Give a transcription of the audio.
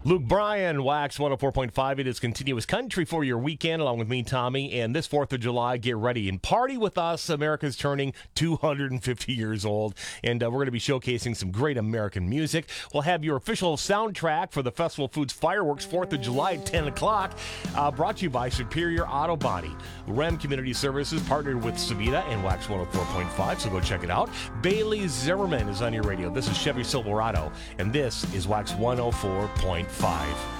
Luke Bryan, Wax 104.5. It is continuous country for your weekend, along with me, Tommy. And this 4th of July, get ready and party with us. America's turning 250 years old. And we're going to be showcasing some great American music. We'll have your official soundtrack for the Festival Foods Fireworks 4th of July at 10 o'clock. Brought to you by Superior Auto Body. REM Community Services partnered with Savita and Wax 104.5, so go check it out. Bailey Zimmerman is on your radio. This is Chevy Silverado, and this is Wax 104.5.